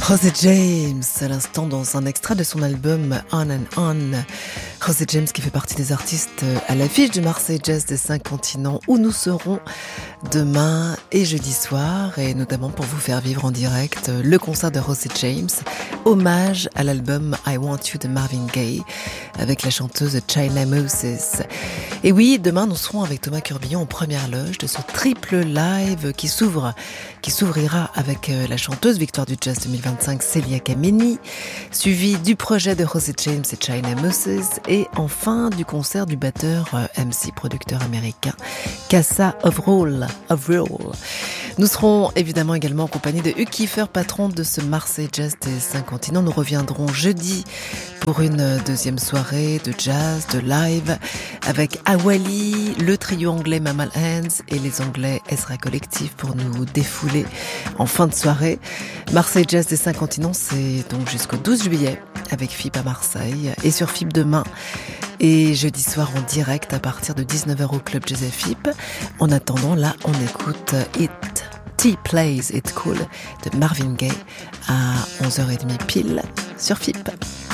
José James, à l'instant dans un extrait de son album On and On. José James qui fait partie des artistes à l'affiche du Marseille Jazz des 5 continents où nous serons demain et jeudi soir, et notamment pour vous faire vivre en direct le concert de José James, hommage à l'album I Want You de Marvin Gaye avec la chanteuse China Moses. Et oui, demain nous serons avec Thomas Curbillon en première loge de ce triple live qui s'ouvrira avec la chanteuse victoire du Jazz 2025 Celia Kameni, suivi du projet de José James et China Moses, et enfin du concert du batteur MC producteur américain Casa Avril. Nous serons évidemment également en compagnie de Hugh Kiefer, patron de ce Marseille Jazz des 5 continents. Nous reviendrons jeudi pour une deuxième soirée de jazz, de live, avec Awali, le trio anglais Mammal Hands et les anglais Ezra Collective pour nous défouler en fin de soirée. Marseille Jazz des 5 continents, c'est donc jusqu'au 12 juillet avec FIP à Marseille et sur FIP demain. Et jeudi soir en direct à partir de 19h au Club Jazz FIP. En attendant, là, on écoute T Plays It Cool de Marvin Gaye à 11h30 pile sur FIP.